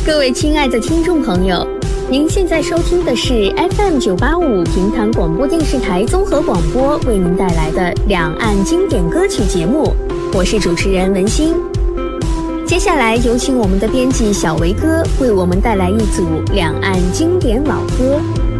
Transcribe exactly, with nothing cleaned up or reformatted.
各位亲爱的听众朋友，您现在收听的是 F M 九八五平潭广播电视台综合广播为您带来的两岸经典歌曲节目，我是主持人文心。接下来有请我们的编辑小维哥为我们带来一组两岸经典老歌。